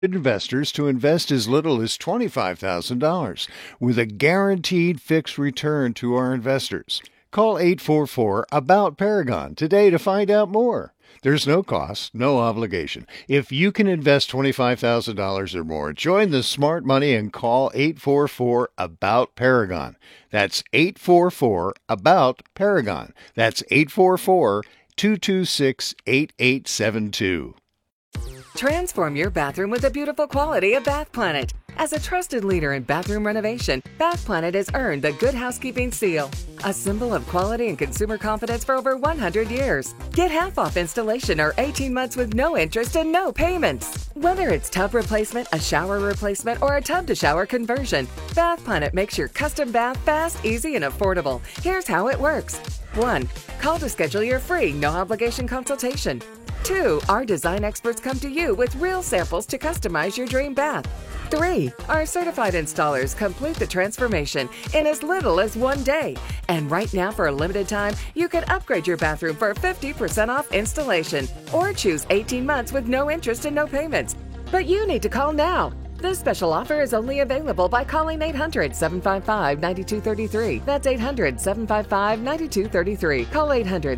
investors to invest as little as $25,000 with a guaranteed fixed return to our investors. Call 844-ABOUT-PARAGON today to find out more. There's no cost, no obligation. If you can invest $25,000 or more, join the smart money and call 844-ABOUT-PARAGON. That's 844-ABOUT-PARAGON. That's 844-226-8872. Transform your bathroom with the beautiful quality of Bath Planet. As a trusted leader in bathroom renovation, Bath Planet has earned the Good Housekeeping seal, a symbol of quality and consumer confidence for over 100 years. Get half off installation or 18 months with no interest and no payments. Whether it's tub replacement, a shower replacement, or a tub-to-shower conversion, Bath Planet makes your custom bath fast, easy, and affordable. Here's how it works. 1. Call to schedule your free, no-obligation consultation. 2. Our design experts come to you with real samples to customize your dream bath. 3. Our certified installers complete the transformation in as little as 1 day. And right now, for a limited time, you can upgrade your bathroom for 50% off installation or choose 18 months with no interest and no payments. But you need to call now. This special offer is only available by calling 800-755-9233. That's 800-755-9233. Call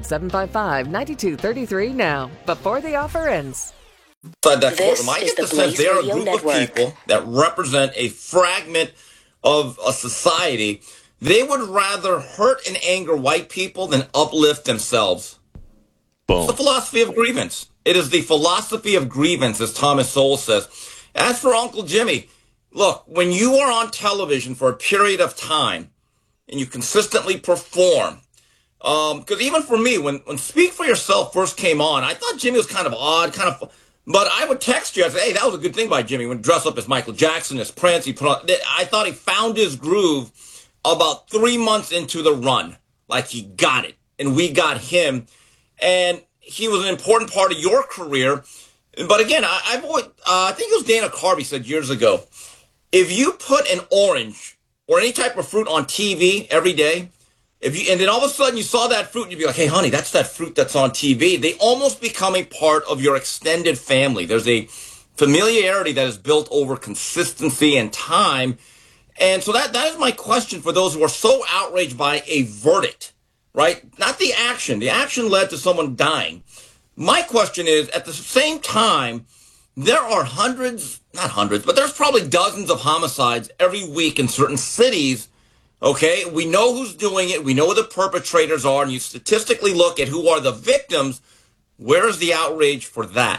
800-755-9233 now, before the offer ends. This I get the sense they're a group of people that represent a fragment of a society. They would rather hurt and anger white people than uplift themselves. Boom. It's the philosophy of grievance. It is the philosophy of grievance, as Thomas Sowell says. As for Uncle Jimmy, look, when you are on television for a period of time and you consistently perform, because even for me, when Speak for Yourself first came on, I thought Jimmy was kind of odd, but I would text you. I'd say, hey, that was a good thing by Jimmy. When dressed up as Michael Jackson, as Prince, I thought he found his groove about 3 months into the run. Like he got it, and we got him, and he was an important part of your career. But again, I think it was Dana Carvey said years ago, if you put an orange or any type of fruit on TV every day, and then all of a sudden you saw that fruit, and you'd be like, hey, honey, that's that fruit that's on TV. They almost become a part of your extended family. There's a familiarity that is built over consistency and time. And so that is my question for those who are so outraged by a verdict, right? Not the action. The action led to someone dying. My question is, at the same time, there are not hundreds, but there's probably dozens of homicides every week in certain cities, okay? We know who's doing it. We know who the perpetrators are, and you statistically look at who are the victims. Where is the outrage for that?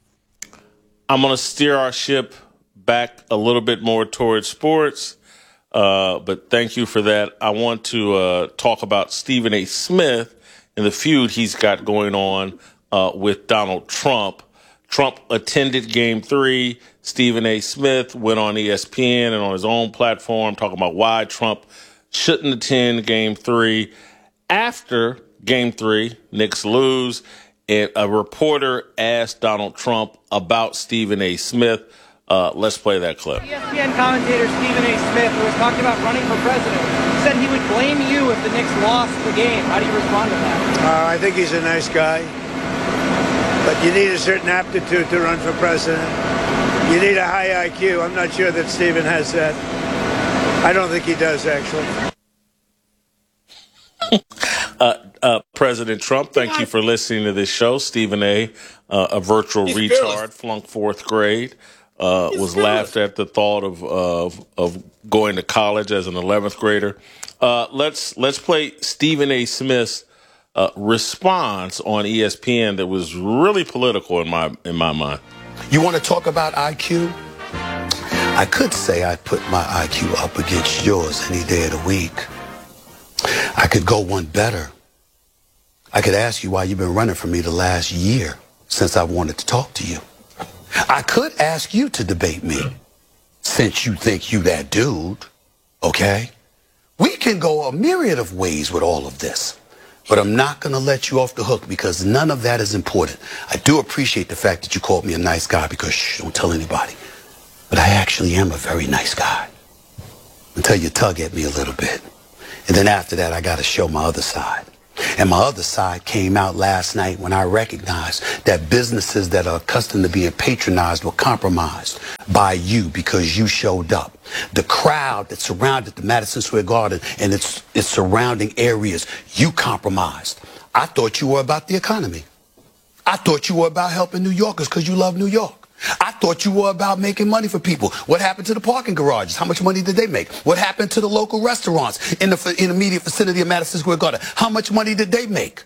I'm going to steer our ship back a little bit more towards sports, but thank you for that. I want to talk about Stephen A. Smith and the feud he's got going on with Donald Trump. Trump attended Game 3. Stephen A. Smith went on ESPN and on his own platform talking about why Trump shouldn't attend Game 3. After Game 3, Knicks lose, and a reporter asked Donald Trump about Stephen A. Smith. Let's play that clip. ESPN commentator Stephen A. Smith, who was talking about running for president, said he would blame you if the Knicks lost the game. How do you respond to that? I think he's a nice guy. But you need a certain aptitude to run for president. You need a high IQ. I'm not sure that Stephen has that. I don't think he does, actually. President Trump, thank you for listening to this show. Stephen A., a virtual retard, flunked fourth grade, was laughed at the thought of going to college as an 11th grader. Let's play Stephen A. Smith's response on ESPN that was really political in my mind. You want to talk about IQ? I could say I put my IQ up against yours any day of the week. I could go one better. I could ask you why you've been running from me the last year since I wanted to talk to you. I could ask you to debate me since you think you that dude, okay? We can go a myriad of ways with all of this. But I'm not going to let you off the hook because none of that is important. I do appreciate the fact that you called me a nice guy because, shh, don't tell anybody. But I actually am a very nice guy. Until you tug at me a little bit. And then after that, I got to show my other side. And my other side came out last night when I recognized that businesses that are accustomed to being patronized were compromised by you because you showed up. The crowd that surrounded the Madison Square Garden and its surrounding areas, you compromised. I thought you were about the economy. I thought you were about helping New Yorkers because you love New York. I thought you were about making money for people. What happened to the parking garages? How much money did they make? What happened to the local restaurants in the immediate vicinity of Madison Square Garden? How much money did they make?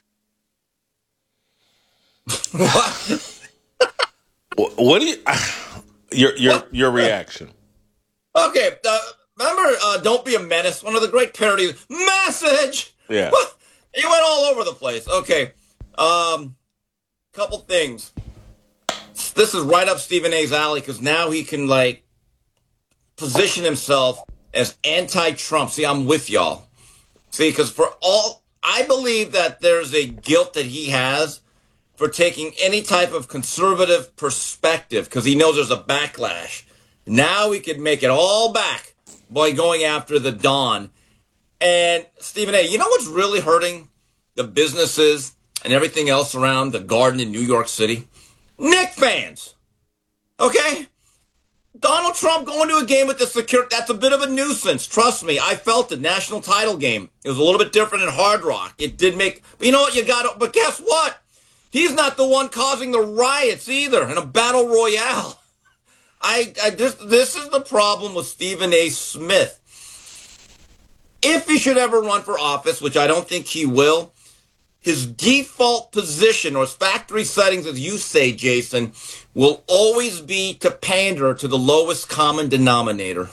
What do you? Your reaction? Okay, remember "Don't Be a Menace"? One of the great parodies. Message. Yeah. You went all over the place. Okay, couple things. This is right up Stephen A's alley because now he can position himself as anti-Trump. See, I'm with y'all. See, because I believe that there's a guilt that he has for taking any type of conservative perspective because he knows there's a backlash. Now he could make it all back by going after the Don. And Stephen A, you know what's really hurting the businesses and everything else around the Garden in New York City? Knicks fans. Okay? Donald Trump going to a game with the security, that's a bit of a nuisance. Trust me, I felt it. National title game. It was a little bit different in Hard Rock. It did make, but you know what, but guess what? He's not the one causing the riots either in a battle royale. This is the problem with Stephen A. Smith. If he should ever run for office, which I don't think he will, his default position or his factory settings, as you say, Jason, will always be to pander to the lowest common denominator.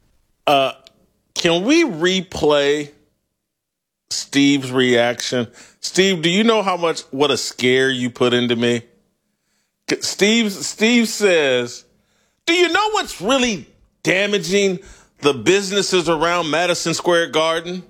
Can we replay Steve's reaction? Steve, do you know what a scare you put into me? Steve says, do you know what's really damaging the businesses around Madison Square Garden?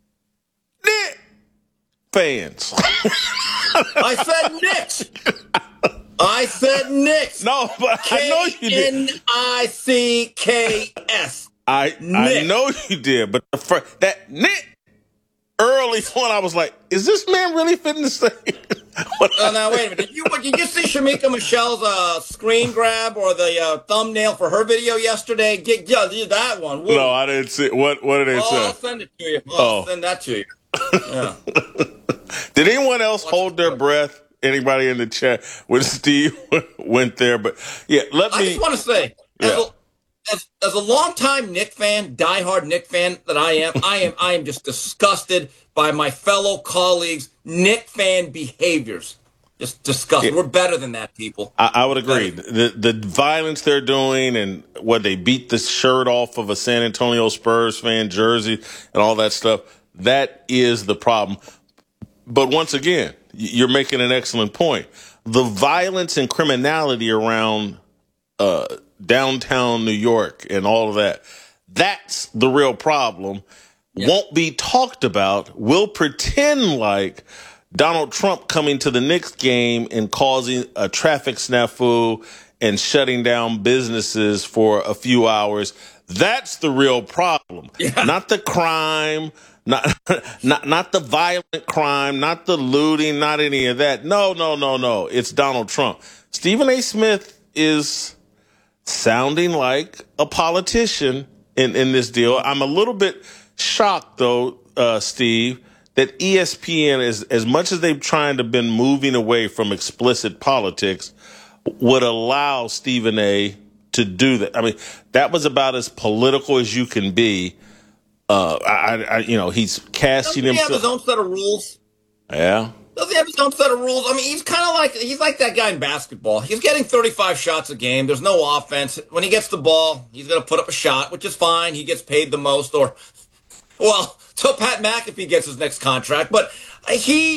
Fans. I said Knicks. I said Knicks. No, but I know you did. N-I-C-K-S. I know you did, but that Nick early on, I was like, is this man really fitting to say? Now, wait a minute. Did you see Shamika Michelle's screen grab or the thumbnail for her video yesterday? That one. Woo. No, I didn't see it. What did they say? I'll send it to you. I'll send that to you. Yeah. Did anyone else hold their breath? Anybody in the chat when Steve went there? But yeah, I just want to say, as a longtime Knick fan, diehard Knick fan that I am just disgusted by my fellow colleagues' Knick fan behaviors. Just disgusting. Yeah. We're better than that, people. I would agree. The violence they're doing and what they beat the shirt off of a San Antonio Spurs fan jersey and all that stuff. That is the problem. But once again, you're making an excellent point. The violence and criminality around downtown New York and all of that, that's the real problem. Yeah. Won't be talked about. We'll pretend like Donald Trump coming to the Knicks game and causing a traffic snafu and shutting down businesses for a few hours. That's the real problem. Yeah. Not the crime, not the violent crime, not the looting, not any of that. No. It's Donald Trump. Stephen A. Smith is sounding like a politician in this deal. I'm a little bit shocked, though, Steve, that ESPN, as much as they've tried to been moving away from explicit politics, would allow Stephen A. to do that. I mean, that was about as political as you can be. He's casting himself. Doesn't he have his own set of rules? Yeah. Doesn't he have his own set of rules? I mean, he's like that guy in basketball. He's getting 35 shots a game. There's no offense. When he gets the ball, he's going to put up a shot, which is fine. He gets paid the most, till Pat McAfee gets his next contract. But I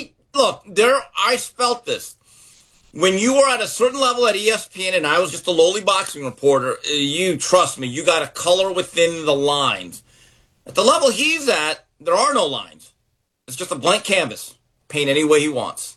felt this. When you were at a certain level at ESPN and I was just a lowly boxing reporter, you trust me, you got to color within the lines. At the level he's at, there are no lines. It's just a blank canvas. Paint any way he wants.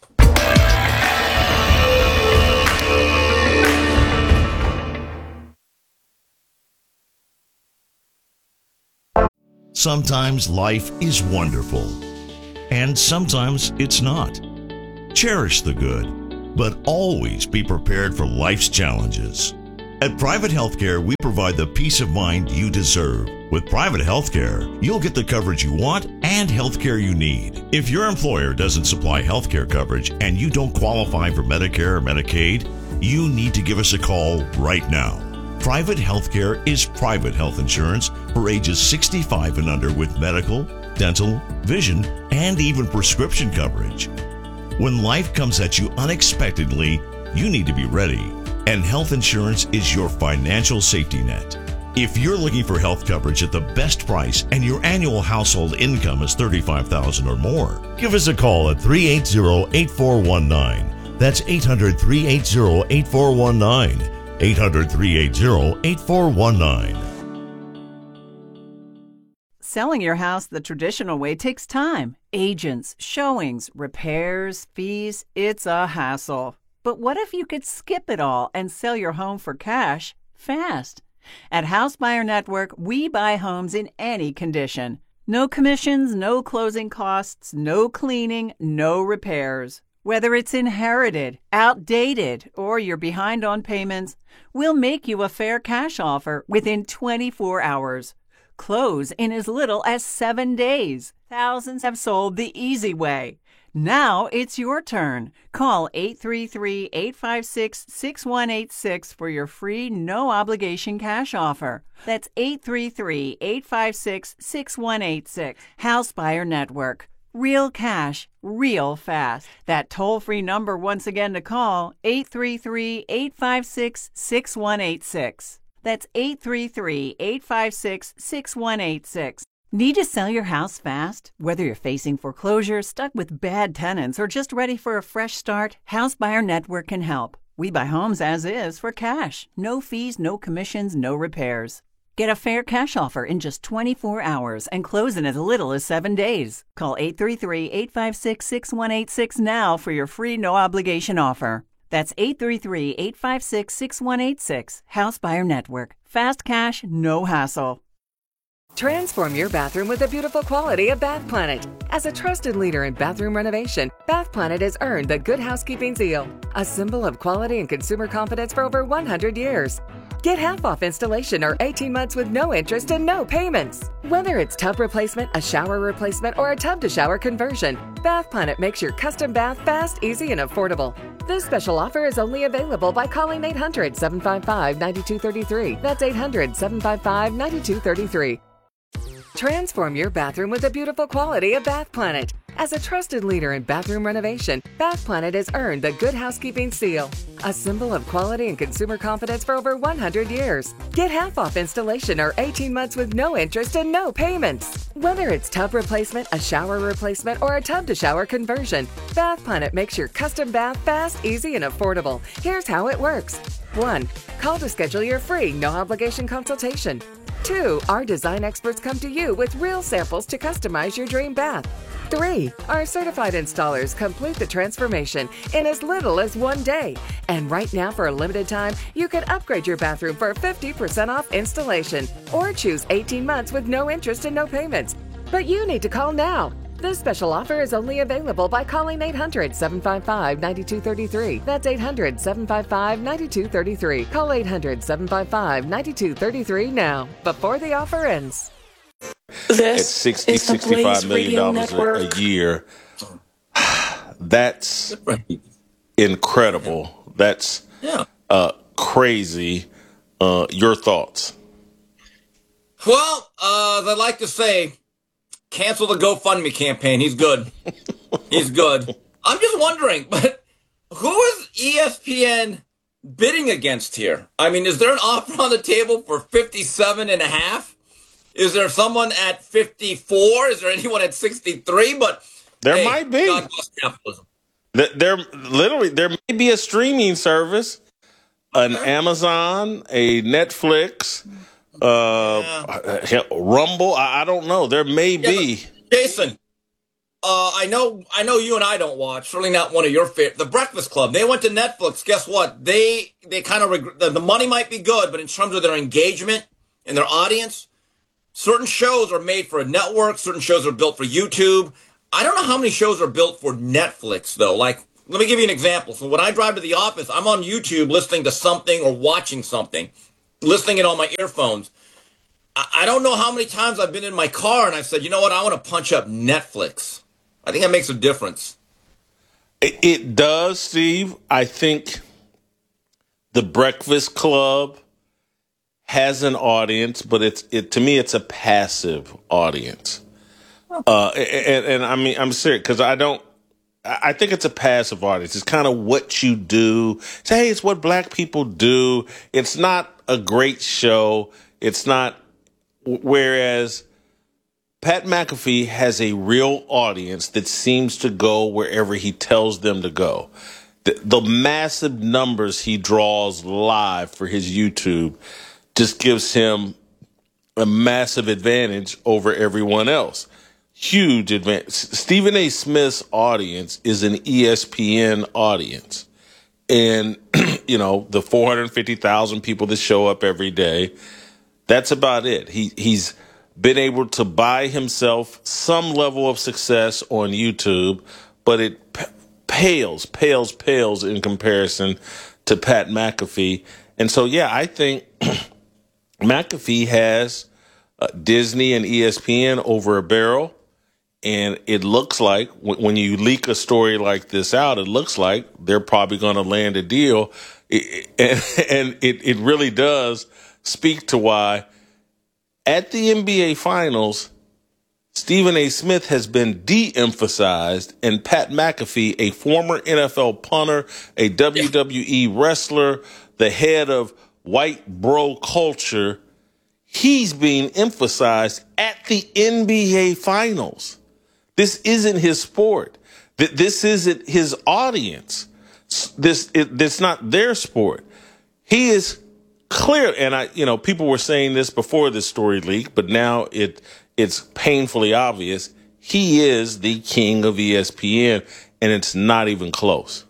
Sometimes life is wonderful. and sometimes it's not. Cherish the good, but always be prepared for life's challenges. At Private Healthcare, we provide the peace of mind you deserve. With private healthcare, you'll get the coverage you want and healthcare you need. If your employer doesn't supply healthcare coverage and you don't qualify for Medicare or Medicaid, you need to give us a call right now. Private healthcare is private health insurance for ages 65 and under with medical, dental, vision, and even prescription coverage. When life comes at you unexpectedly, you need to be ready. And health insurance is your financial safety net. If you're looking for health coverage at the best price and your annual household income is $35,000 or more, give us a call at 380-8419. That's 800-380-8419. 800-380-8419. Selling your house the traditional way takes time. Agents, showings, repairs, fees. It's a hassle. But what if you could skip it all and sell your home for cash fast? At House Buyer Network, we buy homes in any condition. No commissions, no closing costs, no cleaning, no repairs. Whether it's inherited, outdated, or you're behind on payments, we'll make you a fair cash offer within 24 hours. Close in as little as 7 days. Thousands have sold the easy way. Now it's your turn. Call 833-856-6186 for your free, no-obligation cash offer. That's 833-856-6186. House Buyer Network. Real cash, real fast. That toll-free number once again to call, 833-856-6186. That's 833-856-6186. Need to sell your house fast? Whether you're facing foreclosure, stuck with bad tenants, or just ready for a fresh start, House Buyer Network can help. We buy homes as is for cash. No fees, no commissions, no repairs. Get a fair cash offer in just 24 hours and close in as little as 7 days. Call 833-856-6186 now for your free no-obligation offer. That's 833-856-6186. House Buyer Network. Fast cash, no hassle. Transform your bathroom with the beautiful quality of Bath Planet. As a trusted leader in bathroom renovation, Bath Planet has earned the Good Housekeeping seal, a symbol of quality and consumer confidence for over 100 years. Get half off installation or 18 months with no interest and no payments. Whether it's tub replacement, a shower replacement, or a tub-to-shower conversion, Bath Planet makes your custom bath fast, easy, and affordable. This special offer is only available by calling 800-755-9233. That's 800-755-9233. Transform your bathroom with the beautiful quality of Bath Planet. As a trusted leader in bathroom renovation, Bath Planet has earned the Good Housekeeping seal, a symbol of quality and consumer confidence for over 100 years. Get half off installation or 18 months with no interest and no payments. Whether it's tub replacement, a shower replacement, or a tub-to-shower conversion, Bath Planet makes your custom bath fast, easy, and affordable. Here's how it works. 1. Call to schedule your free, no-obligation consultation. 2. Our design experts come to you with real samples to customize your dream bath. 3. Our certified installers complete the transformation in as little as 1 day. And right now, for a limited time, you can upgrade your bathroom for 50% off installation or choose 18 months with no interest and no payments. But you need to call now. This special offer is only available by calling 800-755-9233. That's 800-755-9233. Call 800-755-9233 now, before the offer ends. At $65 million a year, that's incredible. That's crazy. Your thoughts? Well, as I like to say, cancel the GoFundMe campaign. He's good. He's good. I'm just wondering, but who is ESPN bidding against here? I mean, is there an offer on the table for 57.5? Is there someone at 54? Is there anyone at 63? But there might be. God bless capitalism. There may be a streaming service, an Amazon, a Netflix, Rumble. I don't know. There may be. Jason, I know you and I don't watch. Certainly not one of your favorite. The Breakfast Club. They went to Netflix. Guess what? They kind of the money might be good, but in terms of their engagement and their audience, certain shows are made for a network. Certain shows are built for YouTube. I don't know how many shows are built for Netflix, though. Like, let me give you an example. So when I drive to the office, I'm on YouTube listening to something or watching something, listening it on my earphones. I don't know how many times I've been in my car and I've said, you know what, I want to punch up Netflix. I think that makes a difference. It does, Steve. I think The Breakfast Club has an audience, but to me, it's a passive audience. And I mean, I'm serious because I think it's a passive audience. It's kind of what you do. Hey, it's what black people do. It's not a great show. It's not, whereas Pat McAfee has a real audience that seems to go wherever he tells them to go. The massive numbers he draws live for his YouTube just gives him a massive advantage over everyone else. Huge advantage. Stephen A. Smith's audience is an ESPN audience. And, you know, the 450,000 people that show up every day, that's about it. He's been able to buy himself some level of success on YouTube, but it pales in comparison to Pat McAfee. And so, yeah, I think McAfee has Disney and ESPN over a barrel. And it looks like when you leak a story like this out, it looks like they're probably going to land a deal. And it really does speak to why at the NBA Finals, Stephen A. Smith has been de-emphasized, and Pat McAfee, a former NFL punter, a WWE wrestler, the head of white bro culture, he's being emphasized at the NBA Finals. This isn't his sport. This isn't his audience. It's not their sport. He is clear, and people were saying this before this story leaked, but now it's painfully obvious. He is the king of ESPN, and it's not even close.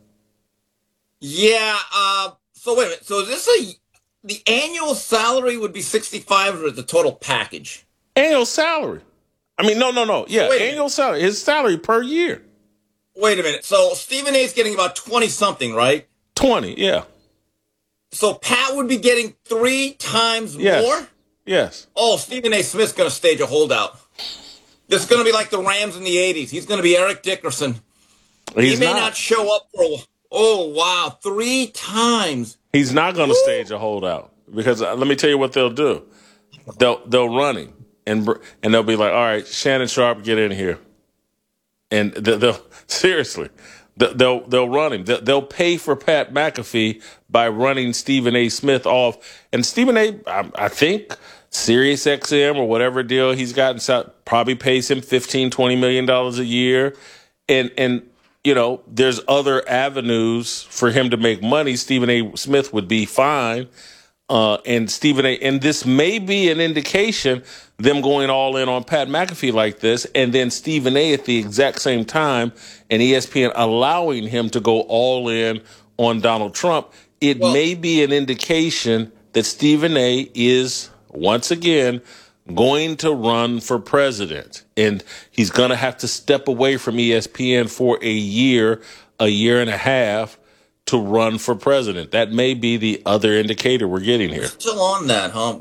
Yeah. So wait a minute. So is this the annual salary would be 65 or the total package? Annual salary. I mean, no. Yeah, annual salary. His salary per year. Wait a minute. So Stephen A. is getting about 20-something, right? 20, yeah. So Pat would be getting 3 times more? Yes. Oh, Stephen A. Smith's going to stage a holdout. This is going to be like the Rams in the 80s. He's going to be Eric Dickerson. He may not show up for a while. Oh, wow. 3 times. He's not going to stage a holdout because let me tell you what they'll do. They'll run him. And they'll be like, all right, Shannon Sharpe, get in here. And they'll seriously, they'll run him. They'll pay for Pat McAfee by running Stephen A. Smith off. And Stephen A., I think Sirius XM or whatever deal he's gotten probably pays him $15-20 million a year. And there's other avenues for him to make money. Stephen A. Smith would be fine. And Stephen A., and this may be an indication them going all in on Pat McAfee like this, and then Stephen A. at the exact same time, and ESPN allowing him to go all in on Donald Trump. It may be an indication that Stephen A. is, once again, going to run for president. And he's going to have to step away from ESPN for a year and a half, to run for president. That may be the other indicator we're getting here. Still on that, huh?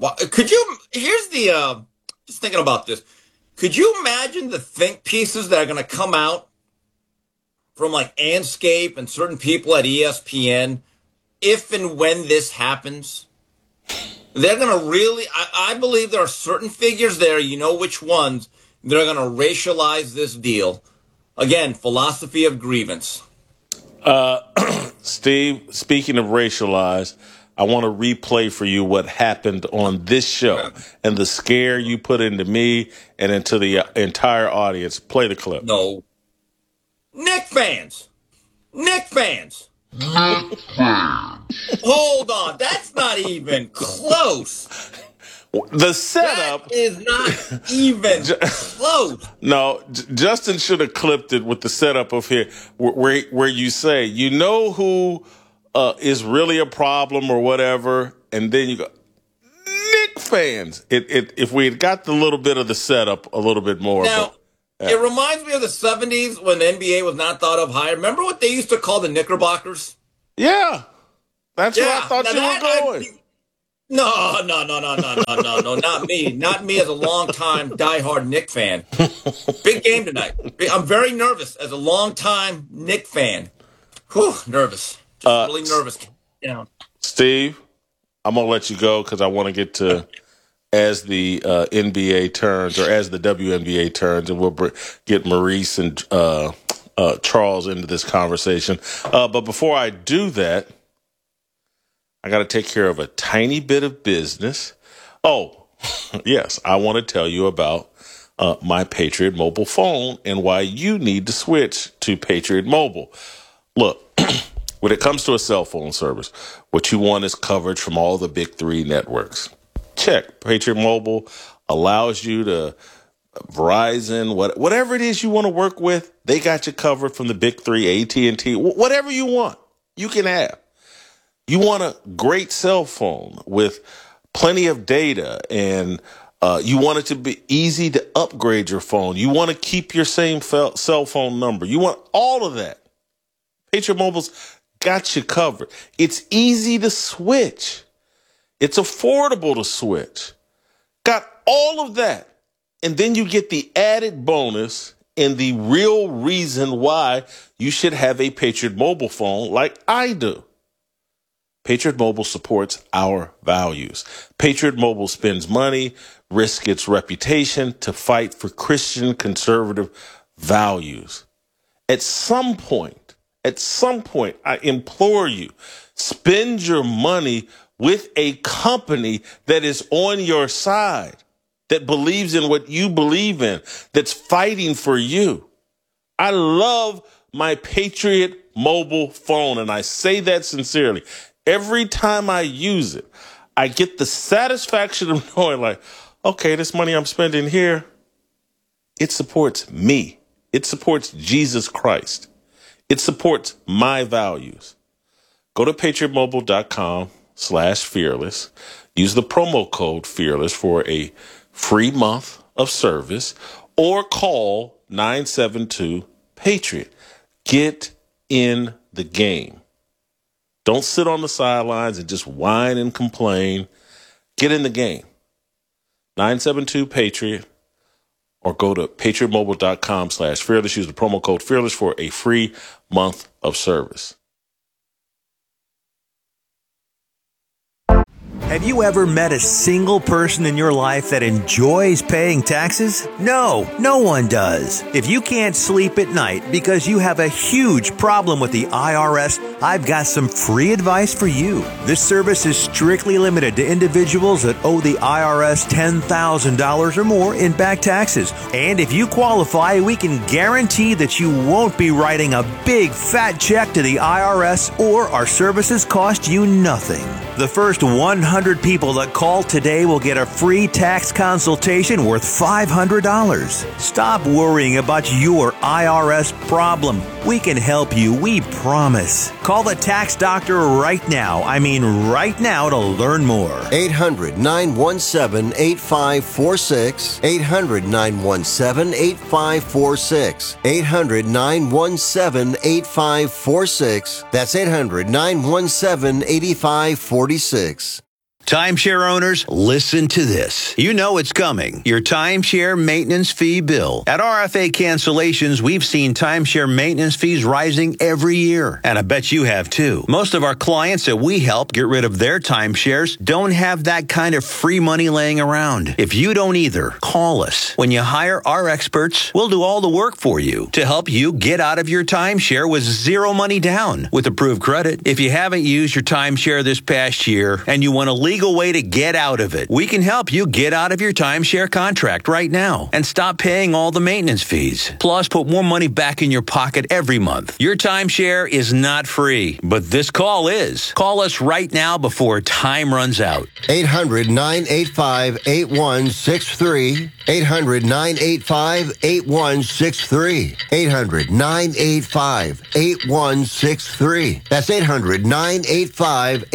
Just thinking about this. Could you imagine the think pieces that are going to come out from like Anscape and certain people at ESPN if and when this happens? They're going to really, I believe there are certain figures there, you know which ones, they're going to racialize this deal. Again, philosophy of grievance. Steve, speaking of racialized, I want to replay for you what happened on this show and the scare you put into me and into the entire audience. Play the clip. No. Knicks fans. Hold on. That's not even close. The setup is not even close. No, Justin should have clipped it with the setup of here where you say, you know who is really a problem or whatever, and then you go, Knicks fans. If we had got the little bit of the setup a little bit more. Now, It reminds me of the 70s when the NBA was not thought of higher. Remember what they used to call the Knickerbockers? Yeah. That's where I thought you were going. No, not me. Not me as a long-time diehard Knick fan. Big game tonight. I'm very nervous as a long-time Knick fan. Whew, nervous. Just really nervous. Down. Steve, I'm going to let you go because I want to get to as the NBA turns or as the WNBA turns, and we'll get Maurice and Charles into this conversation. But before I do that, I got to take care of a tiny bit of business. Oh, yes, I want to tell you about my Patriot Mobile phone and why you need to switch to Patriot Mobile. Look, when it comes to a cell phone service, what you want is coverage from all the big three networks. Check. Patriot Mobile allows you to Verizon, whatever it is you want to work with, they got you covered from the big three, AT&T, whatever you want, you can have. You want a great cell phone with plenty of data, and you want it to be easy to upgrade your phone. You want to keep your same cell phone number. You want all of that. Patriot Mobile's got you covered. It's easy to switch. It's affordable to switch. Got all of that. And then you get the added bonus and the real reason why you should have a Patriot Mobile phone like I do. Patriot Mobile supports our values. Patriot Mobile spends money, risks its reputation to fight for Christian conservative values. At some point, I implore you, spend your money with a company that is on your side, that believes in what you believe in, that's fighting for you. I love my Patriot Mobile phone, and I say that sincerely. Every time I use it, I get the satisfaction of knowing, like, okay, this money I'm spending here, it supports me. It supports Jesus Christ. It supports my values. Go to patriotmobile.com/fearless. Use the promo code fearless for a free month of service, or call 972-PATRIOT. Get in the game. Don't sit on the sidelines and just whine and complain. Get in the game. 972-PATRIOT, or go to patriotmobile.com/fearless. Use the promo code fearless for a free month of service. Have you ever met a single person in your life that enjoys paying taxes? No, no one does. If you can't sleep at night because you have a huge problem with the IRS, I've got some free advice for you. This service is strictly limited to individuals that owe the IRS $10,000 or more in back taxes. And if you qualify, we can guarantee that you won't be writing a big fat check to the IRS, or our services cost you nothing. The first 100 people that call today will get a free tax consultation worth $500. Stop worrying about your IRS problem. We can help you, we promise. Call the tax doctor right now. I mean right now, to learn more. 800-917-8546. 800-917-8546. 800-917-8546. That's 800-917-8546. Timeshare owners, listen to this. You know it's coming. Your timeshare maintenance fee bill. At RFA Cancellations, we've seen timeshare maintenance fees rising every year. And I bet you have too. Most of our clients that we help get rid of their timeshares don't have that kind of free money laying around. If you don't either, call us. When you hire our experts, we'll do all the work for you to help you get out of your timeshare with zero money down with approved credit. If you haven't used your timeshare this past year and you want to legal way to get out of it, we can help you get out of your timeshare contract right now and stop paying all the maintenance fees. Plus, put more money back in your pocket every month. Your timeshare is not free, but this call is. Call us right now before time runs out. 800-985-8163. 800-985-8163. 800-985-8163. That's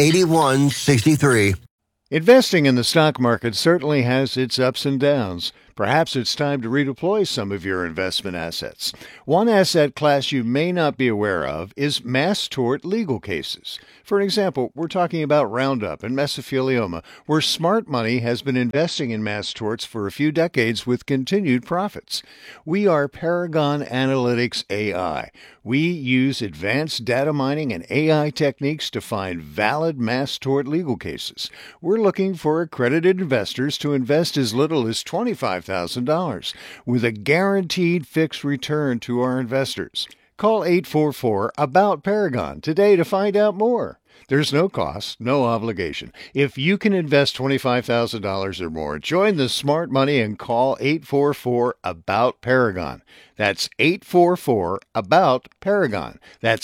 800-985-8163. Investing in the stock market certainly has its ups and downs, Perhaps it's time to redeploy some of your investment assets. One asset class you may not be aware of is mass tort legal cases. For example, we're talking about Roundup and mesothelioma, where smart money has been investing in mass torts for a few decades with continued profits. We are Paragon Analytics AI. We use advanced data mining and AI techniques to find valid mass tort legal cases. We're looking for accredited investors to invest as little as $25,000 with a guaranteed fixed return to our investors. Call 844-ABOUT-PARAGON today to find out more. There's no cost, no obligation. If you can invest $25,000 or more, join the smart money and call 844-ABOUT-PARAGON. That's 844-ABOUT-PARAGON. That's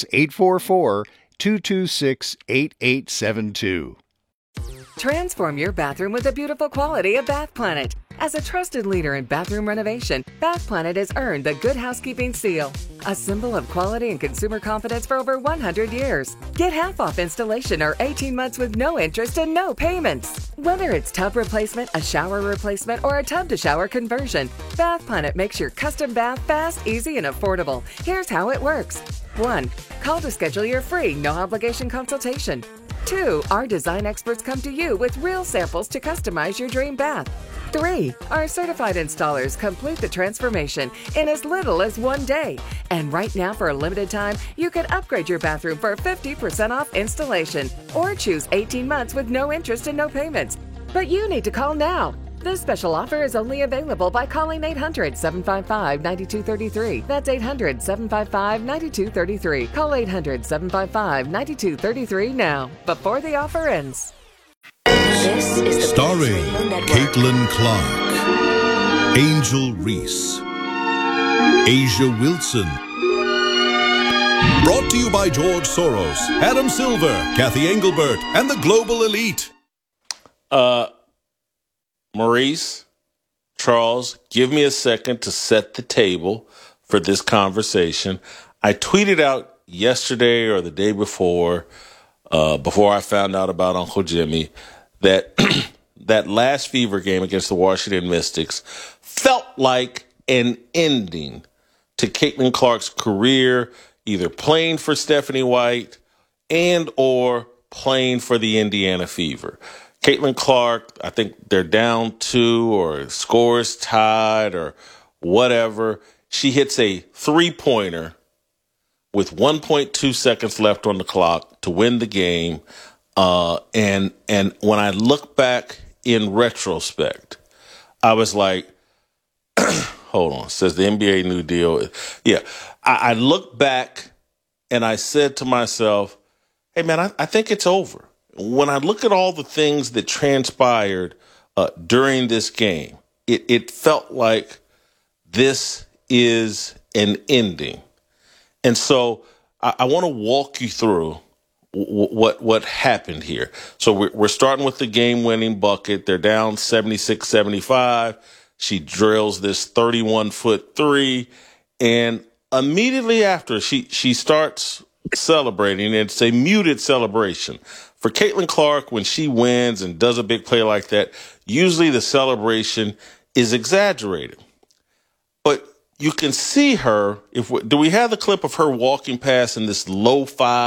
844-226-8872. Transform your bathroom with the beautiful quality of Bath Planet. As a trusted leader in bathroom renovation, Bath Planet has earned the Good Housekeeping seal, a symbol of quality and consumer confidence for over 100 years. Get half off installation or 18 months with no interest and no payments. Whether it's tub replacement, a shower replacement, or a tub-to-shower conversion, Bath Planet makes your custom bath fast, easy, and affordable. Here's how it works. 1. Call to schedule your free, no-obligation consultation. 2. Our design experts come to you with real samples to customize your dream bath. 3. Our certified installers complete the transformation in as little as 1 day. And right now, for a limited time, you can upgrade your bathroom for 50% off installation or choose 18 months with no interest and no payments. But you need to call now. This special offer is only available by calling 800-755-9233. That's 800-755-9233. Call 800-755-9233 now, before the offer ends. This is the starring Caitlin Clark, Angel Reese, Asia Wilson. Brought to you by George Soros, Adam Silver, Kathy Engelbert, and the Global Elite. Maurice, Charles, give me a second to set the table for this conversation. I tweeted out yesterday or the day before I found out about Uncle Jimmy, that that last Fever game against the Washington Mystics felt like an ending to Caitlin Clark's career, either playing for Stephanie White and or playing for the Indiana Fever. Caitlin Clark, I think they're down 2 or scores tied or whatever. She hits a three-pointer with 1.2 seconds left on the clock to win the game. And when I look back in retrospect, I was like, hold on, says the NBA New Deal. Yeah, I look back and I said to myself, hey, man, I think it's over. When I look at all the things that transpired during this game, it felt like this is an ending. And so I want to walk you through what happened here. So we're starting with the game-winning bucket. They're down 76-75. She drills this 31-foot three, and immediately after she starts celebrating. It's a muted celebration. For Caitlin Clark, when she wins and does a big play like that, usually the celebration is exaggerated. But you can see her. Do we have the clip of her walking past in this low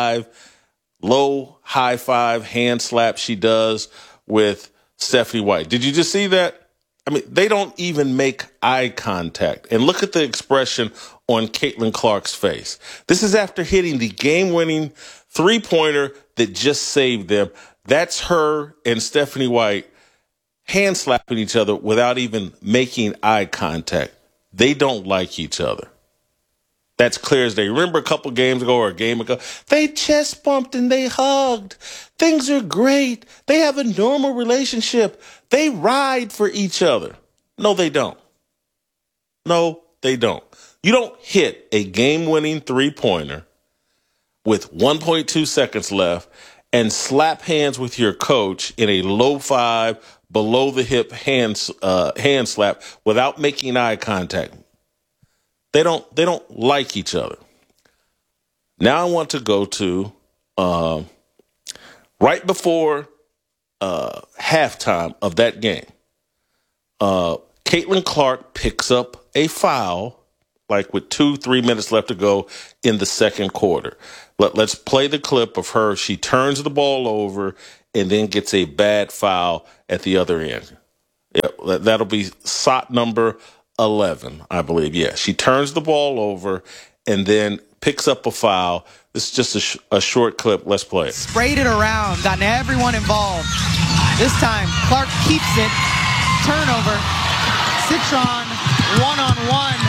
high five hand slap she does with Stephanie White? Did you just see that? I mean, they don't even make eye contact. And look at the expression on Caitlin Clark's face. This is after hitting the game-winning three-pointer that just saved them. That's her and Stephanie White hand slapping each other without even making eye contact. They don't like each other. That's clear as day. Remember a couple games ago or a game ago, they chest bumped and they hugged. Things are great. They have a normal relationship. They ride for each other. No, they don't. No, they don't. You don't hit a game-winning three-pointer with 1.2 seconds left and slap hands with your coach in a low five, below the hip hand slap without making eye contact. They don't like each other. Now I want to go to right before halftime of that game. Caitlin Caitlin Clark picks up a foul, like with 2-3 minutes left to go in the second quarter. Let's play the clip of her. She turns the ball over and then gets a bad foul at the other end. Yeah, that'll be shot number 11, I believe. Yeah, she turns the ball over and then picks up a foul. This is just a short clip. Let's play it. Sprayed it around, gotten everyone involved. This time, Clark keeps it. Turnover. Citron, one-on-one.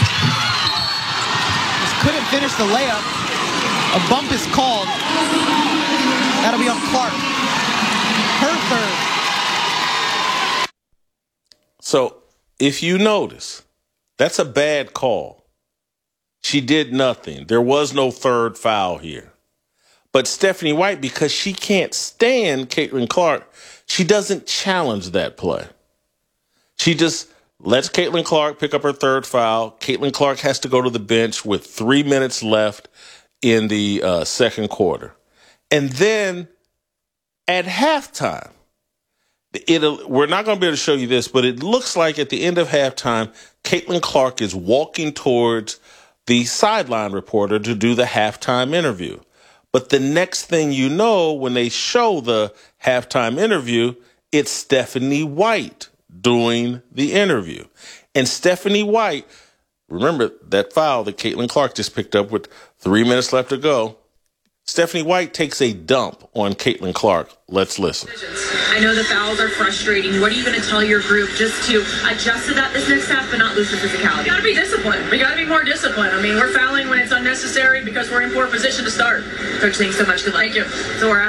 Just couldn't finish the layup. A bump is called. That'll be on Clark. Her third. So, if you notice, that's a bad call. She did nothing. There was no third foul here. But Stephanie White, because she can't stand Caitlin Clark, she doesn't challenge that play. She just lets Caitlin Clark pick up her third foul. Caitlin Clark has to go to the bench with 3 minutes left in the second quarter. And then at halftime, we're not going to be able to show you this, but it looks like at the end of halftime, Caitlin Clark is walking towards the sideline reporter to do the halftime interview. But the next thing you know, when they show the halftime interview, it's Stephanie White doing the interview. And Stephanie White, remember that foul that Caitlin Clark just picked up with 3 minutes left to go. Stephanie White takes a dump on Caitlin Clark. Let's listen. I know the fouls are frustrating. What are you going to tell your group just to adjust to that this next half but not lose the physicality? We got to be disciplined. We got to be more disciplined. I mean, we're fouling when it's unnecessary because we're in poor position to start. Coach, thanks so much. Good luck. Thank you. Zora.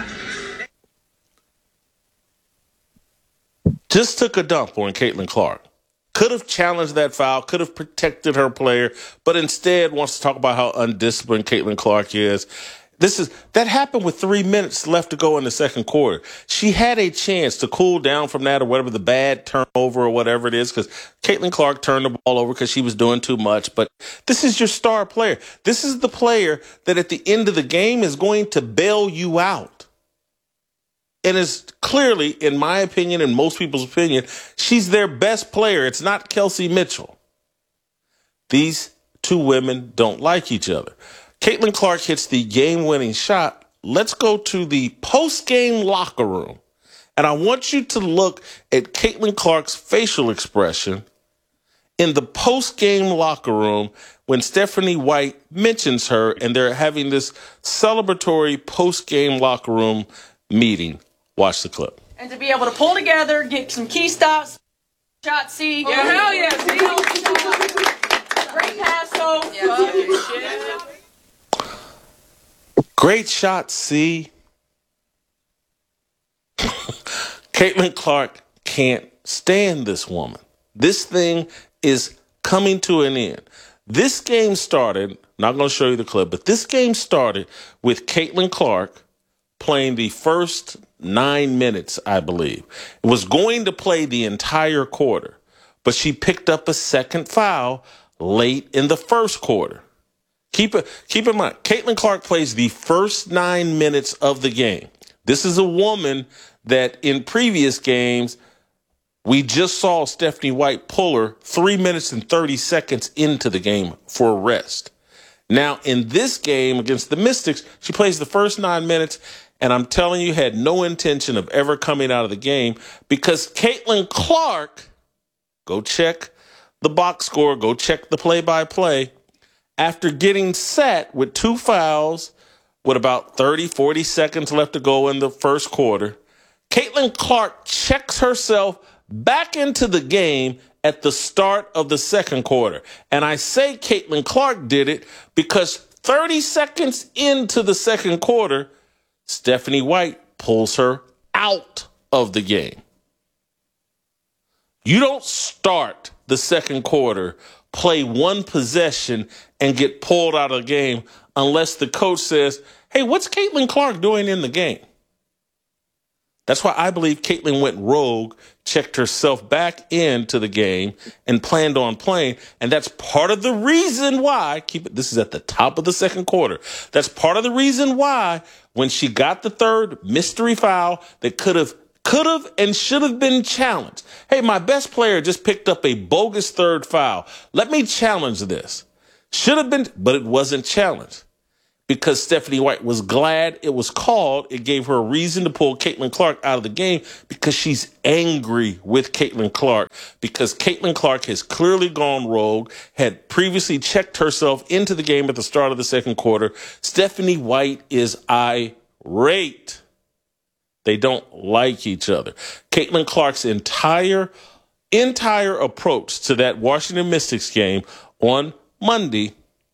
Just took a dump on Caitlin Clark. Could have challenged that foul, could have protected her player, but instead wants to talk about how undisciplined Caitlin Clark is. That happened with 3 minutes left to go in the second quarter. She had a chance to cool down from that or whatever, the bad turnover or whatever it is, because Caitlin Clark turned the ball over because she was doing too much. But this is your star player. This is the player that at the end of the game is going to bail you out. And is clearly, in my opinion, and most people's opinion, she's their best player. It's not Kelsey Mitchell. These two women don't like each other. Caitlin Clark hits the game-winning shot. Let's go to the post-game locker room. And I want you to look at Caitlin Clark's facial expression in the post-game locker room when Stephanie White mentions her and they're having this celebratory post-game locker room meeting. Watch the clip. And to be able to pull together, get some key stops, shot C. Yeah, hell yeah. Great pass, so. Yeah. Great shot, C. Caitlin Clark can't stand this woman. This thing is coming to an end. This game started, not going to show you the clip, but this game started with Caitlin Clark playing the first 9 minutes, I believe. It was going to play the entire quarter, but she picked up a second foul late in the first quarter. Keep in mind, Caitlin Clark plays the first 9 minutes of the game. This is a woman that in previous games, we just saw Stephanie White pull her 3 minutes and 30 seconds into the game for a rest. Now, in this game against the Mystics, she plays the first 9 minutes, and I'm telling you, had no intention of ever coming out of the game because Caitlin Clark, go check the box score, go check the play-by-play, after getting set with 2 fouls with about 30, 40 seconds left to go in the first quarter, Caitlin Clark checks herself back into the game at the start of the second quarter. And I say Caitlin Clark did it because 30 seconds into the second quarter, Stephanie White pulls her out of the game. You don't start the second quarter, play one possession, and get pulled out of the game unless the coach says, hey, what's Caitlin Clark doing in the game? That's why I believe Caitlin went rogue, checked herself back into the game, and planned on playing. And that's part of the reason why, this is at the top of the second quarter, that's part of the reason why when she got the third mystery foul that could have could have and should have been challenged. Hey, my best player just picked up a bogus third foul. Let me challenge this. Should have been, but it wasn't challenged because Stephanie White was glad it was called. It gave her a reason to pull Caitlin Clark out of the game because she's angry with Caitlin Clark because Caitlin Clark has clearly gone rogue, had previously checked herself into the game at the start of the second quarter. Stephanie White is irate. They don't like each other. Caitlin Clark's entire approach to that Washington Mystics game on Monday,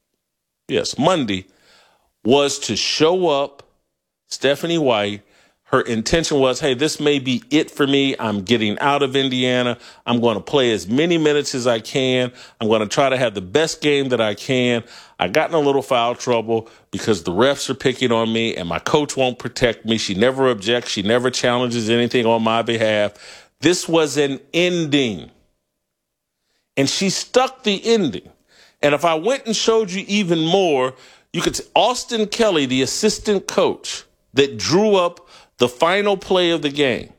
was to show up Stephanie White. Her intention was, hey, this may be it for me. I'm getting out of Indiana. I'm going to play as many minutes as I can. I'm going to try to have the best game that I can. I got in a little foul trouble because the refs are picking on me and my coach won't protect me. She never objects. She never challenges anything on my behalf. This was an ending. And she stuck the ending. And if I went and showed you even more, you could see Austin Kelly, the assistant coach that drew up the final play of the game.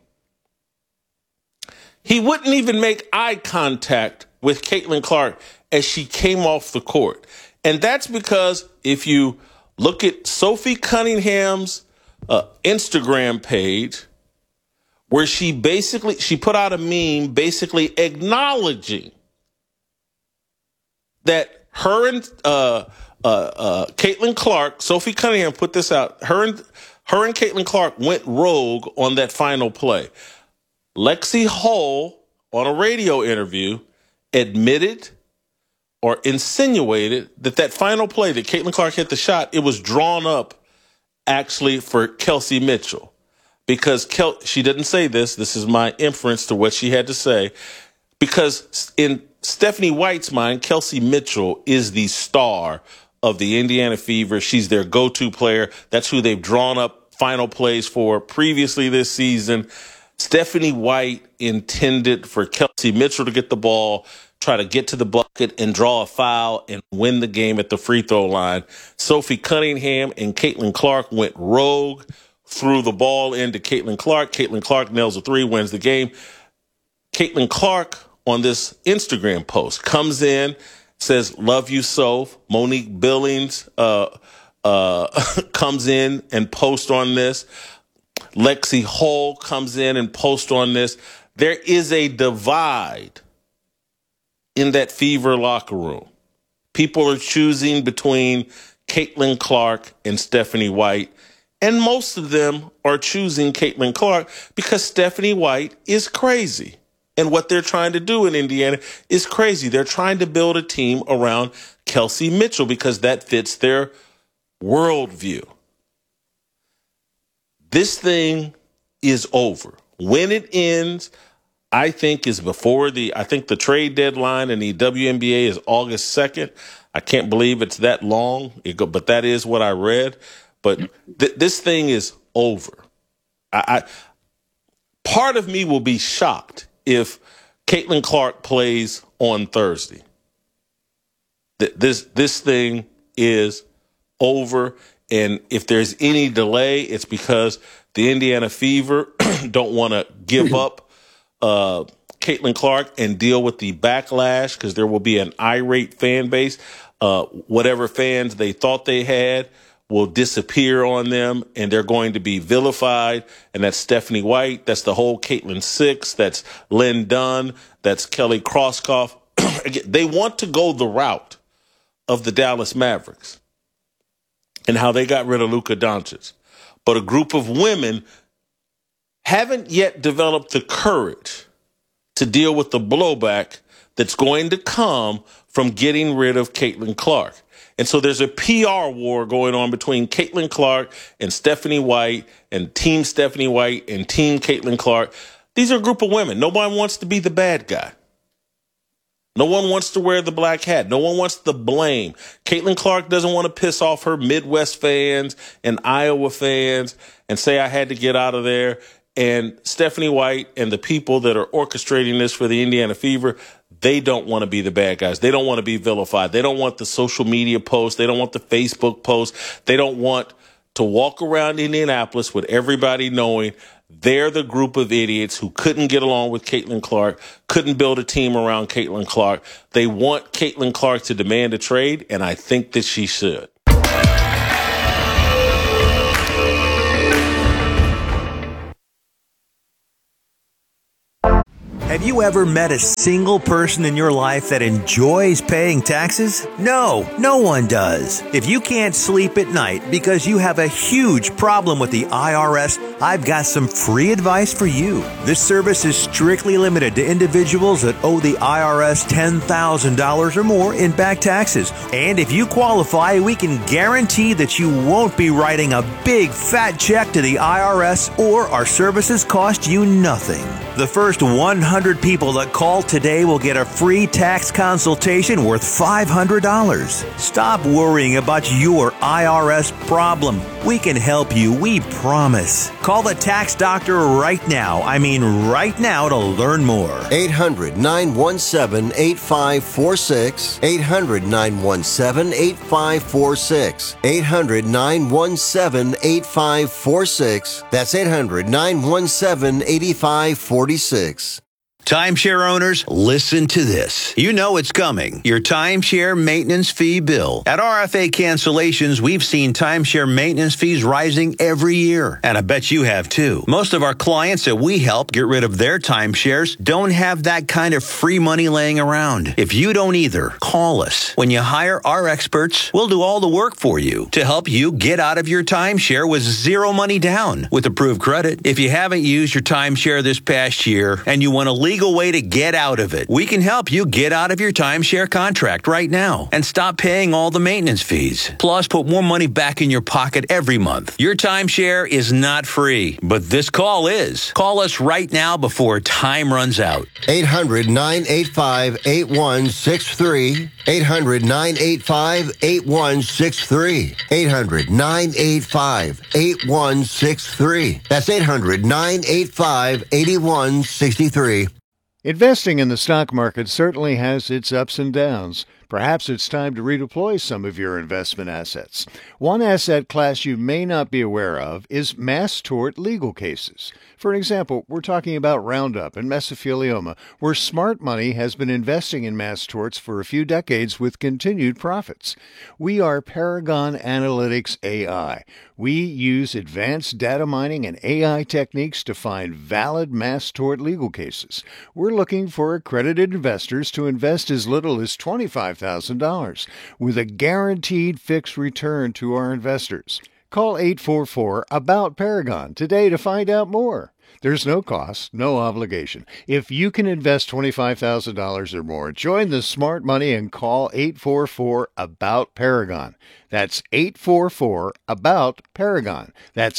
He wouldn't even make eye contact with Caitlin Clark as she came off the court. And that's because if you look at Sophie Cunningham's Instagram page, where she put out a meme basically acknowledging that her and Caitlin Clark, Sophie Cunningham put this out, her and Caitlin Clark went rogue on that final play. Lexi Hull, on a radio interview, admitted or insinuated that final play that Caitlin Clark hit the shot, it was drawn up actually for Kelsey Mitchell. Because she didn't say this. This is my inference to what she had to say. Because in Stephanie White's mind, Kelsey Mitchell is the star of the Indiana Fever. She's their go-to player. That's who they've drawn up final plays for previously this season. Stephanie White intended for Kelsey Mitchell to get the ball, try to get to the bucket and draw a foul and win the game at the free throw line. Sophie Cunningham and Caitlin Clark went rogue, threw the ball into Caitlin Clark. Caitlin Clark nails a three, wins the game. Caitlin Clark on this Instagram post comes in, says, "Love you, Soph." Monique Billings comes in and posts on this. Lexi Hull comes in and posts on this. There is a divide in that Fever locker room. People are choosing between Caitlin Clark and Stephanie White, and most of them are choosing Caitlin Clark because Stephanie White is crazy. And what they're trying to do in Indiana is crazy. They're trying to build a team around Kelsey Mitchell because that fits their worldview. This thing is over. When it ends, I think is before the trade deadline in the WNBA is August 2nd. I can't believe it's that long, but that is what I read. But this thing is over. Part of me will be shocked if Caitlin Clark plays on Thursday. This thing is over. And if there's any delay, it's because the Indiana Fever don't want to give up Caitlin Clark and deal with the backlash because there will be an irate fan base. Whatever fans they thought they had will disappear on them, and they're going to be vilified. And that's Stephanie White. That's the whole Caitlin Six. That's Lynn Dunn. That's Kelly Krauskopf. They want to go the route of the Dallas Mavericks and how they got rid of Luka Doncic. But a group of women haven't yet developed the courage to deal with the blowback that's going to come from getting rid of Caitlin Clark. And so there's a PR war going on between Caitlin Clark and Stephanie White and Team Stephanie White and Team Caitlin Clark. These are a group of women. No one wants to be the bad guy. No one wants to wear the black hat. No one wants the blame. Caitlin Clark doesn't want to piss off her Midwest fans and Iowa fans and say I had to get out of there. And Stephanie White and the people that are orchestrating this for the Indiana Fever, they don't want to be the bad guys. They don't want to be vilified. They don't want the social media posts. They don't want the Facebook posts. They don't want to walk around Indianapolis with everybody knowing they're the group of idiots who couldn't get along with Caitlin Clark, couldn't build a team around Caitlin Clark. They want Caitlin Clark to demand a trade, and I think that she should. Have you ever met a single person in your life that enjoys paying taxes? No, no one does. If you can't sleep at night because you have a huge problem with the IRS, I've got some free advice for you. This service is strictly limited to individuals that owe the IRS $10,000 or more in back taxes. And if you qualify, we can guarantee that you won't be writing a big fat check to the IRS, or our services cost you nothing. The first 100 people that call today will get a free tax consultation worth $500. Stop worrying about your IRS problem. We can help you, we promise. Call the tax doctor right now. I mean right now, to learn more. 800-917-8546. 800-917-8546. 800-917-8546. That's 800-917-8546. Timeshare owners, listen to this. You know it's coming. Your timeshare maintenance fee bill. At RFA Cancellations, we've seen timeshare maintenance fees rising every year. And I bet you have too. Most of our clients that we help get rid of their timeshares don't have that kind of free money laying around. If you don't either, call us. When you hire our experts, we'll do all the work for you to help you get out of your timeshare with zero money down with approved credit. If you haven't used your timeshare this past year and you want to legal way to get out of it, we can help you get out of your timeshare contract right now and stop paying all the maintenance fees. Plus, put more money back in your pocket every month. Your timeshare is not free, but this call is. Call us right now before time runs out. 800-985-8163. 800-985-8163. 800-985-8163. That's 800-985-8163. Investing in the stock market certainly has its ups and downs. Perhaps it's time to redeploy some of your investment assets. One asset class you may not be aware of is mass tort legal cases. For example, we're talking about Roundup and mesothelioma, where smart money has been investing in mass torts for a few decades with continued profits. We are Paragon Analytics AI. We use advanced data mining and AI techniques to find valid mass tort legal cases. We're looking for accredited investors to invest as little as $25,000 with a guaranteed fixed return to our investors. Call 844-ABOUT-PARAGON today to find out more. There's no cost, no obligation. If you can invest $25,000 or more, join the smart money and call 844-ABOUT-PARAGON. That's 844-ABOUT-PARAGON. That's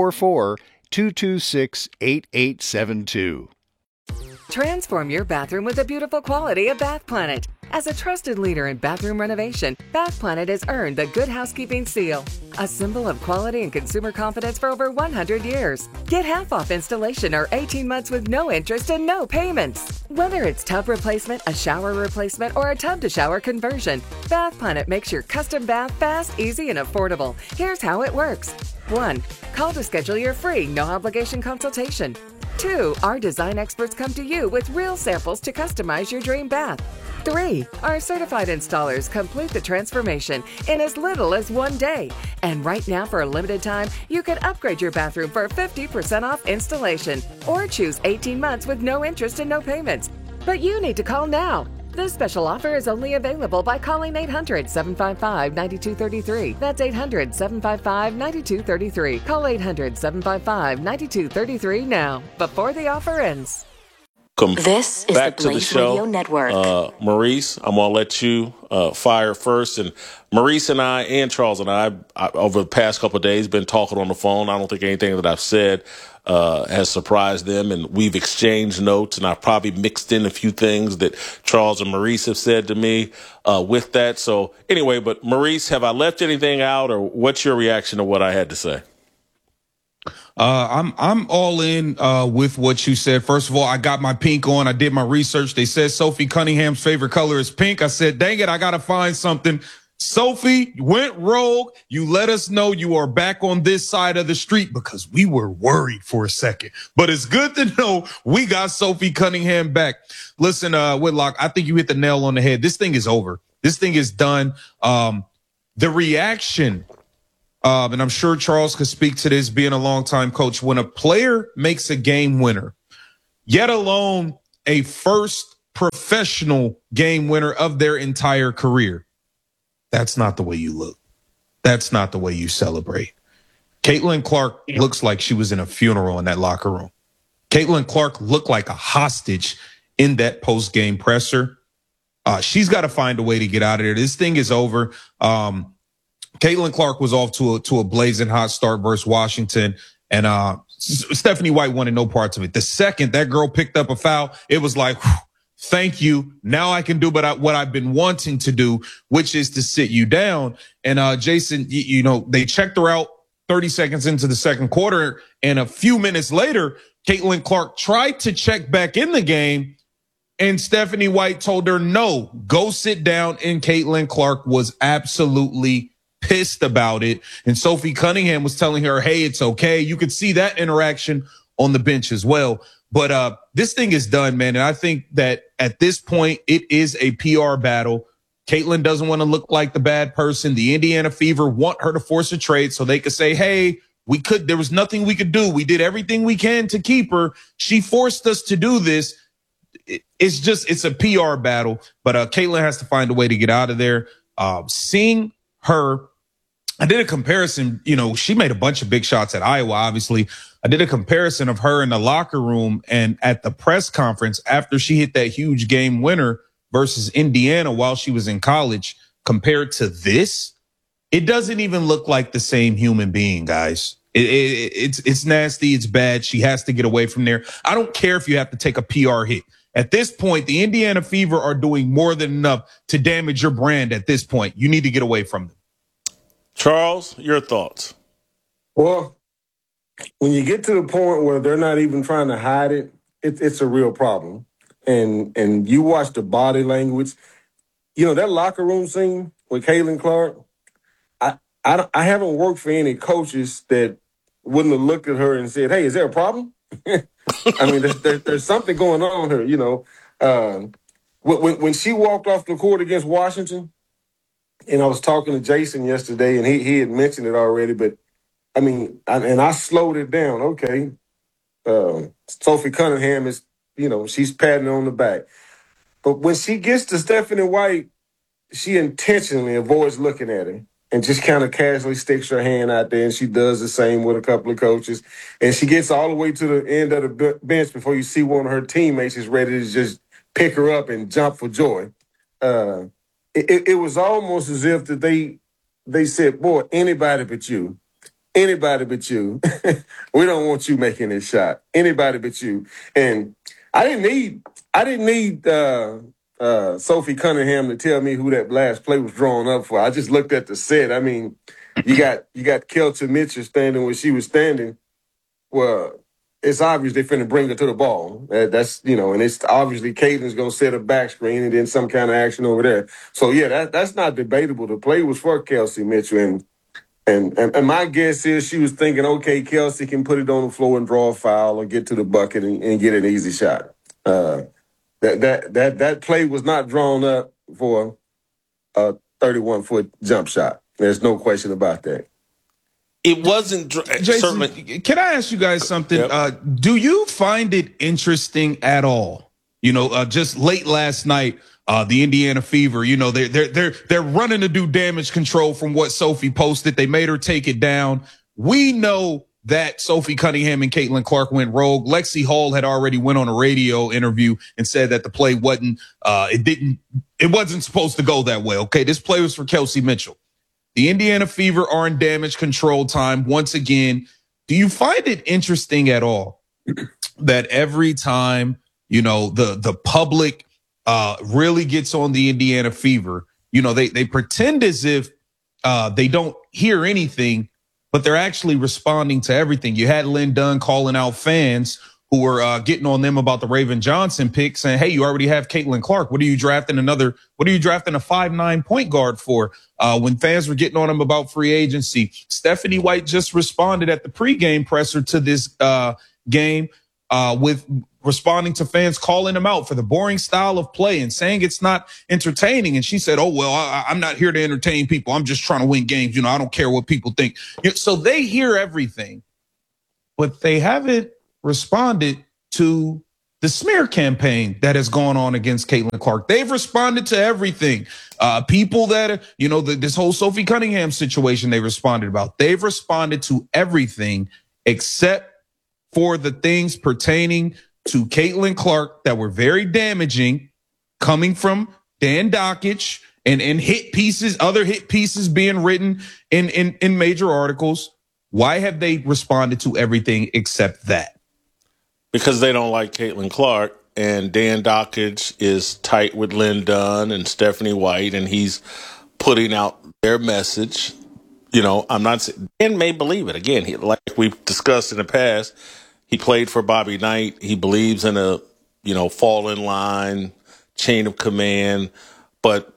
844-226-8872. Transform your bathroom with the beautiful quality of Bath Planet. As a trusted leader in bathroom renovation, Bath Planet has earned the Good Housekeeping seal, a symbol of quality and consumer confidence for over 100 years. Get half off installation or 18 months with no interest and no payments. Whether it's tub replacement, a shower replacement, or a tub-to-shower conversion, Bath Planet makes your custom bath fast, easy, and affordable. Here's how it works. 1. Call to schedule your free, no-obligation consultation. 2. Our design experts come to you with real samples to customize your dream bath. 3. Our certified installers complete the transformation in as little as 1 day. And right now, for a limited time, you can upgrade your bathroom for 50% off installation or choose 18 months with no interest and no payments. But you need to call now. This special offer is only available by calling 800-755-9233. That's 800-755-9233. Call 800-755-9233 now, before the offer ends. This is back the to the Blaze show. Radio Network. Maurice, I'm going to let you fire first. And Maurice and I and Charles and I over the past couple of days, been talking on the phone. I don't think anything that I've said has surprised them. And we've exchanged notes, and I've probably mixed in a few things that Charles and Maurice have said to me with that. So anyway, but Maurice, have I left anything out, or what's your reaction to what I had to say? I'm all in with what you said. First of all, I got my pink on. I did my research. They said Sophie Cunningham's favorite color is pink. I said, dang it, I got to find something Sophie went rogue. You let us know you are back on this side of the street because we were worried for a second. But it's good to know we got Sophie Cunningham back. Listen, Whitlock, I think you hit the nail on the head. This thing is over. This thing is done. The reaction, and I'm sure Charles could speak to this being a longtime coach, when a player makes a game winner, yet alone a first professional game winner of their entire career, that's not the way you look. That's not the way you celebrate. Caitlin Clark looks like she was in a funeral in that locker room. Caitlin Clark looked like a hostage in that post-game presser. She's got to find a way to get out of there. This thing is over. Caitlin Clark was off to a blazing hot start versus Washington, and Stephanie White wanted no parts of it. The second that girl picked up a foul, it was like, whew, thank you. Now I can do what I've been wanting to do, which is to sit you down. And Jason, you know, they checked her out 30 seconds into the second quarter, and a few minutes later, Caitlin Clark tried to check back in the game, and Stephanie White told her, no, go sit down. And Caitlin Clark was absolutely pissed about it. And Sophie Cunningham was telling her, hey, it's okay. You could see that interaction on the bench as well. But this thing is done, man. And I think that at this point, it is a PR battle. Caitlin doesn't want to look like the bad person. The Indiana Fever want her to force a trade so they could say, hey, there was nothing we could do. We did everything we can to keep her. She forced us to do this. It's a PR battle. But Caitlin has to find a way to get out of there. Seeing her, I did a comparison. You know, she made a bunch of big shots at Iowa, obviously. I did a comparison of her in the locker room and at the press conference after she hit that huge game winner versus Indiana while she was in college compared to this. It doesn't even look like the same human being, guys. It's nasty. It's bad. She has to get away from there. I don't care if you have to take a PR hit. At this point, the Indiana Fever are doing more than enough to damage your brand at this point. You need to get away from them. Charles, your thoughts? Well, when you get to the point where they're not even trying to hide it, it's a real problem. And you watch the body language. You know, that locker room scene with Caitlin Clark, I haven't worked for any coaches that wouldn't have looked at her and said, hey, is there a problem? I mean, there's something going on here, you know. When she walked off the court against Washington, and I was talking to Jason yesterday, and he had mentioned it already, but I mean, I slowed it down. Okay, Sophie Cunningham is, you know, she's patting her on the back. But when she gets to Stephanie White, she intentionally avoids looking at her and just kind of casually sticks her hand out there, and she does the same with a couple of coaches. And she gets all the way to the end of the bench before you see one of her teammates is ready to just pick her up and jump for joy. It was almost as if that they said, boy, anybody but you. Anybody but you. We don't want you making this shot. Anybody but you. And I didn't need Sophie Cunningham to tell me who that last play was drawn up for. I just looked at the set. I mean, you got Kelsey Mitchell standing where she was standing. Well, it's obvious they're finna bring her to the ball. That's, you know, and it's obviously Caitlin's gonna set a back screen and then some kind of action over there. So yeah, that's not debatable. The play was for Kelsey Mitchell, and my guess is she was thinking, okay, Kelsey can put it on the floor and draw a foul or get to the bucket and get an easy shot. That play was not drawn up for a 31-foot jump shot. There's no question about that. It wasn't. Jason, can I ask you guys something? Yep. Do you find it interesting at all? You know, just late last night, the Indiana Fever, you know, they're running to do damage control from what Sophie posted. They made her take it down. We know that Sophie Cunningham and Caitlin Clark went rogue. Lexi Hall had already went on a radio interview and said that the play wasn't supposed to go that way. Okay, this play was for Kelsey Mitchell. The Indiana Fever are in damage control time once again. Do you find it interesting at all that every time, you know, the public really gets on the Indiana Fever, you know, they pretend as if they don't hear anything, but they're actually responding to everything. You had Lynn Dunn calling out fans who were getting on them about the Raven Johnson pick, saying, hey, you already have Caitlin Clark. What are you drafting a 5'9" point guard for? When fans were getting on him about free agency, Stephanie White just responded at the pregame presser to this game with responding to fans calling him out for the boring style of play and saying it's not entertaining. And she said, oh, well, I'm not here to entertain people. I'm just trying to win games. I don't care what people think. So they hear everything, but they haven't responded to the smear campaign that has gone on against Caitlin Clark. They've responded to everything. People that, this whole Sophie Cunningham situation they responded about. They've responded to everything except for the things pertaining to Caitlin Clark that were very damaging, coming from Dan Dakich and hit pieces, other hit pieces being written in major articles. Why have they responded to everything except that? Because they don't like Caitlin Clark, and Dan Dakich is tight with Lynn Dunn and Stephanie White, and he's putting out their message. I'm not saying Dan may believe it. Again, like we've discussed in the past, he played for Bobby Knight. He believes in a, fall in line, chain of command. But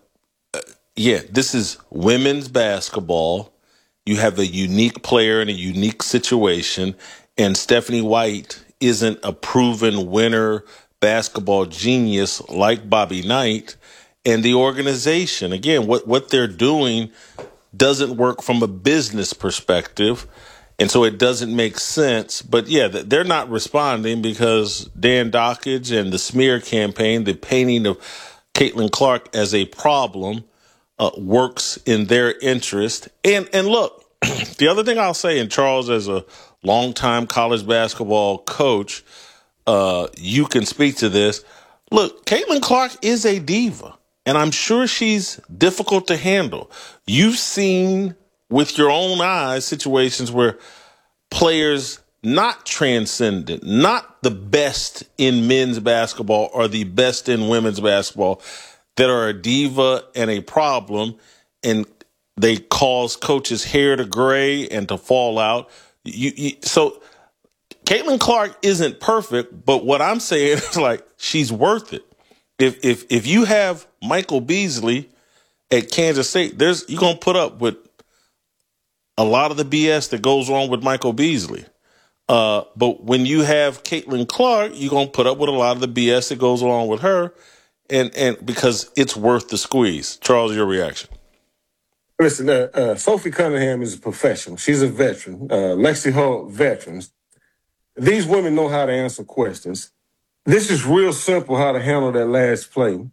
this is women's basketball. You have a unique player in a unique situation, and Stephanie White isn't a proven winner basketball genius like Bobby Knight. And the organization, again, what they're doing doesn't work from a business perspective. And so it doesn't make sense. But they're not responding because Dan Dakich and the smear campaign, the painting of Caitlin Clark as a problem, works in their interest. And look, the other thing I'll say, and Charles, as a longtime college basketball coach, you can speak to this. Look, Caitlin Clark is a diva, and I'm sure she's difficult to handle. You've seen with your own eyes situations where players not transcendent, not the best in men's basketball or the best in women's basketball, that are a diva and a problem, and they cause coaches' hair to gray and to fall out. So Caitlin Clark isn't perfect, but what I'm saying is she's worth it. If you have Michael Beasley at Kansas State, you're gonna put up with a lot of the BS that goes on with Michael Beasley. But when you have Caitlin Clark, you're gonna put up with a lot of the BS that goes along with her, and because it's worth the squeeze. Charles, your reaction? Listen, Sophie Cunningham is a professional. She's a veteran. Lexi Hull, veterans. These women know how to answer questions. This is real simple how to handle that last play.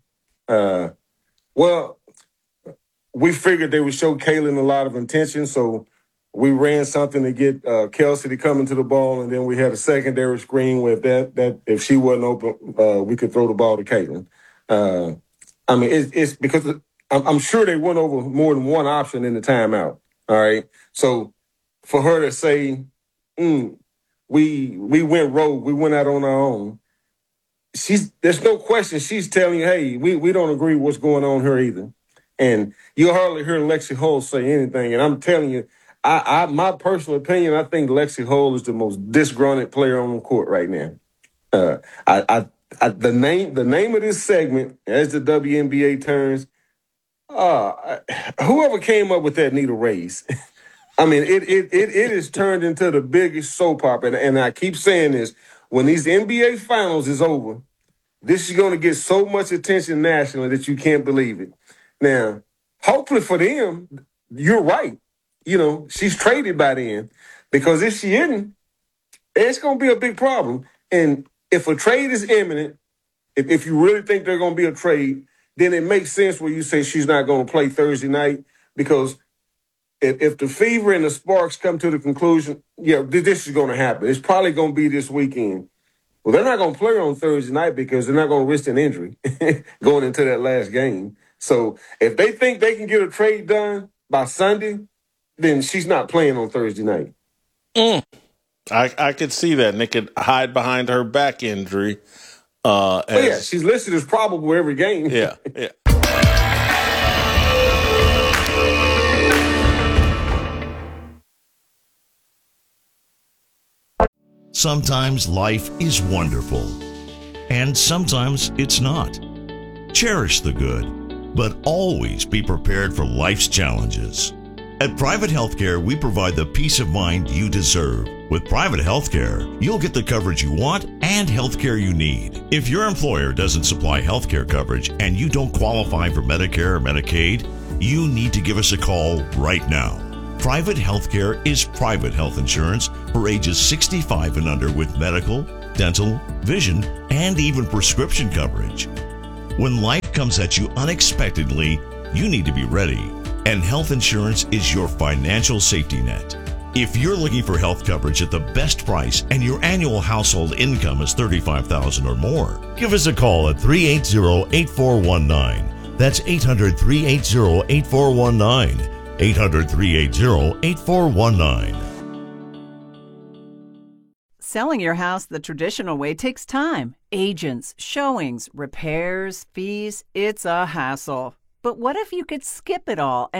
We figured they would show Caitlin a lot of intention, so we ran something to get Kelsey to come into the ball, and then we had a secondary screen where if she wasn't open, we could throw the ball to Caitlin. It's because I'm sure they went over more than one option in the timeout. All right. So for her to say, we went rogue, we went out on our own. There's no question. She's telling you, hey, we don't agree with what's going on here either. And you hardly hear Lexi Hull say anything. And I'm telling you, my personal opinion, I think Lexi Hull is the most disgruntled player on the court right now. The name of this segment, as the WNBA turns, whoever came up with that need a raise. It has turned into the biggest soap opera. And I keep saying this, when these NBA finals is over, this is going to get so much attention nationally that you can't believe it. Now, hopefully for them, you're right. She's traded by then, because if she isn't, it's going to be a big problem. And if a trade is imminent, if you really think there's going to be a trade, then it makes sense where you say she's not going to play Thursday night, because if the Fever and the Sparks come to the conclusion, this is going to happen. It's probably going to be this weekend. Well, they're not going to play her on Thursday night because they're not going to risk an injury going into that last game. So if they think they can get a trade done by Sunday, then she's not playing on Thursday night. I could see that. And they could hide behind her back injury. She's listed as probable every game. Yeah. Sometimes life is wonderful, and sometimes it's not. Cherish the good, but always be prepared for life's challenges. At Private Healthcare, we provide the peace of mind you deserve. With Private Healthcare, you'll get the coverage you want and healthcare you need. If your employer doesn't supply healthcare coverage and you don't qualify for Medicare or Medicaid, you need to give us a call right now. Private Healthcare is private health insurance for ages 65 and under with medical, dental, vision, and even prescription coverage. When life comes at you unexpectedly, you need to be ready. And health insurance is your financial safety net. If you're looking for health coverage at the best price and your annual household income is $35,000 or more, give us a call at 380-8419. That's 800-380-8419. 800-380-8419. Selling your house the traditional way takes time. Agents, showings, repairs, fees, it's a hassle. But what if you could skip it all